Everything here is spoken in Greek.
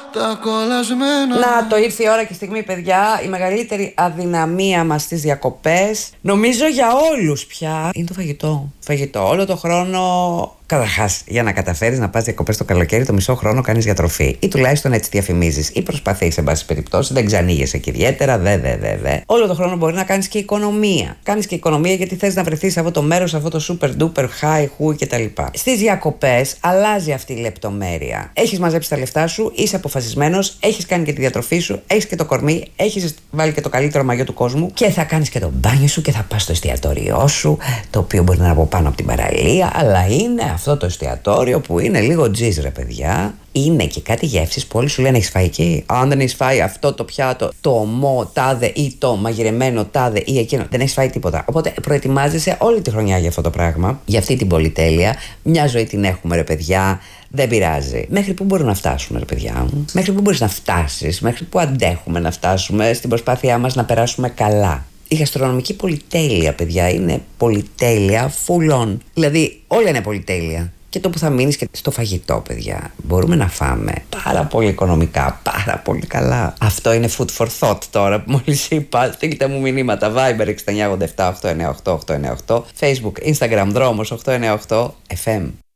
τα κολλασμένα. Να, το ήρθε η ώρα και στιγμή, παιδιά. Η μεγαλύτερη αδυναμία μας στις διακοπές, νομίζω για όλους πια, είναι το φαγητό. Φαγητό. Όλο το χρόνο. Καταρχάς, για να καταφέρεις να πας διακοπές το καλοκαίρι, το μισό χρόνο κάνεις διατροφή. Ή τουλάχιστον έτσι διαφημίζεις. Ή προσπαθείς, σε πάση περιπτώσει, δεν ξανήγεσαι και ιδιαίτερα. Δε. Όλο το χρόνο μπορεί να κάνεις και οικονομία. Κάνεις και οικονομία γιατί θες να βρεθείς σε αυτό το μέρος, σε αυτό το super duper high hu κτλ. Στις διακοπές αλλάζει αυτή η λεπτομέρεια. Έχεις μαζέψει τα λεφτά σου, είσαι αποφασισμένος, έχεις κάνει και τη διατροφή σου, έχεις και το κορμί, έχεις βάλει και το καλύτερο μαγιό του κόσμου και θα κάνεις και το μπάνιο σου και θα πας στο εστιατόριό σου, το οποίο μπορεί να είναι από πάνω από την παραλία, αλλά είναι αυτό το εστιατόριο που είναι λίγο τζιζ, ρε παιδιά. Είναι και κάτι γεύσεις που όλοι σου λένε: έχεις φάει εκεί? Αν δεν έχεις φάει αυτό το πιάτο, το ομό τάδε ή το μαγειρεμένο τάδε ή εκείνο, δεν έχεις φάει τίποτα. Οπότε προετοιμάζεσαι όλη τη χρονιά για αυτό το πράγμα, για αυτή την πολυτέλεια. Μια ζωή την έχουμε, ρε παιδιά. Δεν πειράζει. Μέχρι πού μπορούμε να φτάσουμε, ρε παιδιά μου? Μέχρι πού μπορείς να φτάσεις? Μέχρι πού αντέχουμε να φτάσουμε στην προσπάθειά μας να περάσουμε καλά? Η γαστρονομική πολυτέλεια, παιδιά, είναι πολυτέλεια full on. Δηλαδή, όλα είναι πολυτέλεια. Και το που θα μείνεις και στο φαγητό, παιδιά. Μπορούμε να φάμε πάρα πολύ οικονομικά, πάρα πολύ καλά. Αυτό είναι food for thought τώρα που μόλις είπα. Στείλτε μου μηνύματα. Viber 6987 898 898. Facebook, Instagram, Δρόμος 898 FM.